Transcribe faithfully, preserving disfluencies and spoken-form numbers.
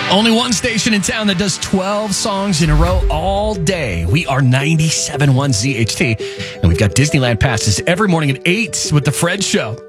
Only one station in town that does twelve songs in a row all day. We are ninety-seven point one Z H T, and we've got Disneyland passes every morning at eight with The Fred Show.